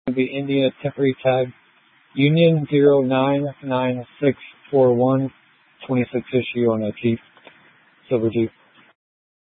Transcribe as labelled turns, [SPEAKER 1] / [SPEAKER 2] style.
[SPEAKER 1] going to be India temporary tag Union 099641 26 issue on a Jeep, silver Jeep.